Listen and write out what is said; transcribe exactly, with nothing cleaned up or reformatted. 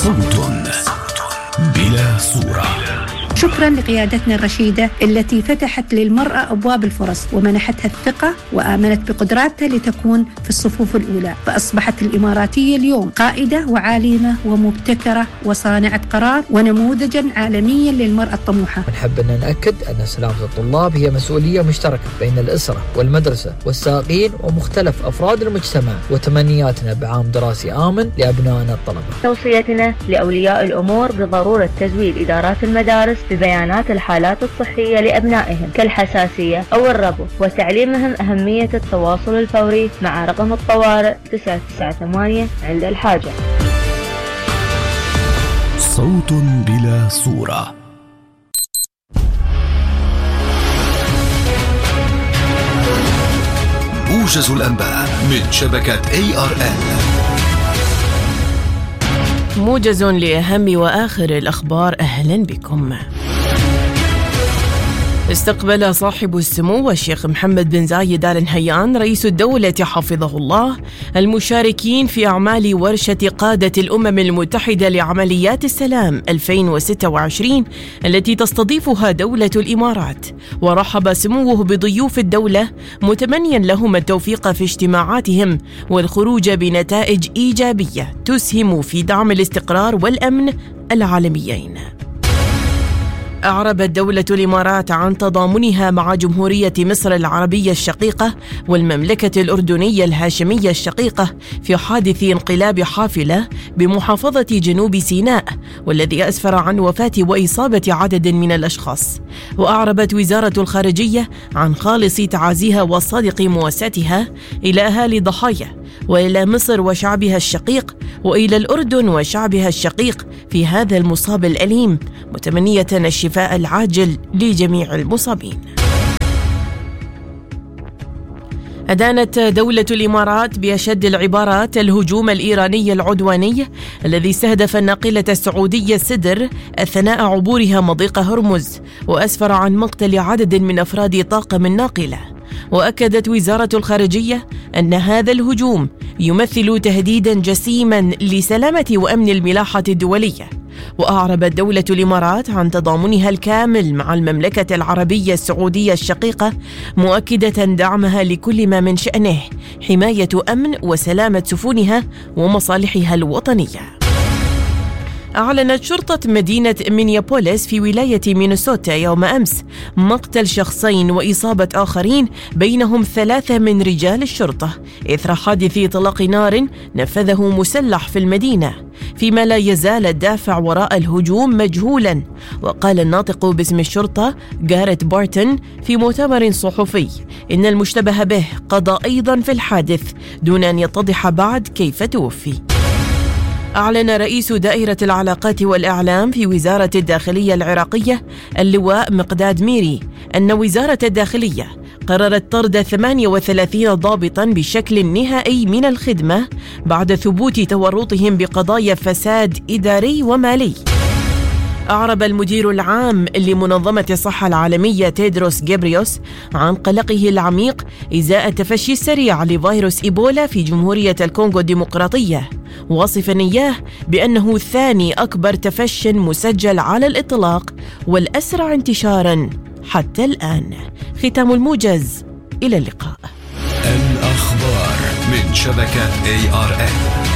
صوت بلا صورة. شكرا لقيادتنا الرشيدة التي فتحت للمرأة أبواب الفرص ومنحتها الثقة وآمنت بقدراتها لتكون في الصفوف الأولى، فأصبحت الإماراتية اليوم قائدة وعالمة ومبتكرة وصانعة قرار ونموذجا عالميا للمرأة الطموحة. نحب أن نأكد أن سلامة الطلاب هي مسؤولية مشتركة بين الأسرة والمدرسة والسائقين ومختلف أفراد المجتمع، وتمنياتنا بعام دراسي آمن لأبنائنا الطلبة. توصيتنا لأولياء الأمور بضرورة تزويد إدارات المدارس ببيانات الحالات الصحية لأبنائهم كالحساسية أو الربو، وتعليمهم أهمية التواصل الفوري مع رقم الطوارئ تسعة تسعة ثمانية عند الحاجة. صوت بلا صورة. موجز الأنباء من شبكة إيه آر إل. موجز لأهم وآخر الأخبار، أهلا بكم. استقبل صاحب السمو الشيخ محمد بن زايد آل نهيان رئيس الدولة حفظه الله المشاركين في أعمال ورشة قادة الأمم المتحدة لعمليات السلام ألفين وستة وعشرين التي تستضيفها دولة الإمارات، ورحب سموه بضيوف الدولة متمنيا لهم التوفيق في اجتماعاتهم والخروج بنتائج إيجابية تسهم في دعم الاستقرار والأمن العالميين. أعربت دولة الإمارات عن تضامنها مع جمهورية مصر العربية الشقيقة والمملكة الأردنية الهاشمية الشقيقة في حادث انقلاب حافلة بمحافظة جنوب سيناء، والذي أسفر عن وفاة وإصابة عدد من الأشخاص. وأعربت وزارة الخارجية عن خالص تعازيها وصادق مواساتها إلى أهالي ضحايا، وإلى مصر وشعبها الشقيق، وإلى الأردن وشعبها الشقيق في هذا المصاب الأليم، متمنية الشفاء العاجل لجميع المصابين. أدانت دولة الإمارات بأشد العبارات الهجوم الإيراني العدواني الذي استهدف الناقلة السعودية سدر أثناء عبورها مضيق هرمز، وأسفر عن مقتل عدد من أفراد طاقم الناقلة. وأكدت وزارة الخارجية أن هذا الهجوم يمثل تهديدا جسيما لسلامة وأمن الملاحة الدولية. وأعربت دولة الإمارات عن تضامنها الكامل مع المملكة العربية السعودية الشقيقة، مؤكدة دعمها لكل ما من شأنه حماية أمن وسلامة سفنها ومصالحها الوطنية. أعلنت شرطة مدينة مينيابوليس في ولاية مينيسوتا يوم أمس مقتل شخصين وإصابة آخرين بينهم ثلاثة من رجال الشرطة إثر حادث إطلاق نار نفذه مسلح في المدينة، فيما لا يزال الدافع وراء الهجوم مجهولا. وقال الناطق باسم الشرطة جاريت بارتن في مؤتمر صحفي إن المشتبه به قضى أيضا في الحادث دون أن يتضح بعد كيف توفي. أعلن رئيس دائرة العلاقات والإعلام في وزارة الداخلية العراقية اللواء مقداد ميري أن وزارة الداخلية قررت طرد ثمانية وثلاثين ضابطاً بشكل نهائي من الخدمة بعد ثبوت تورطهم بقضايا فساد إداري ومالي. أعرب المدير العام لمنظمة الصحة العالمية تيدروس غابريوس عن قلقه العميق إزاء التفشي السريع لفيروس إيبولا في جمهورية الكونغو الديمقراطية، واصفاً إياه بأنه ثاني أكبر تفش مسجل على الإطلاق والأسرع انتشاراً حتى الآن. ختام الموجز، إلى اللقاء. الأخبار من شبكة إيه آر إل.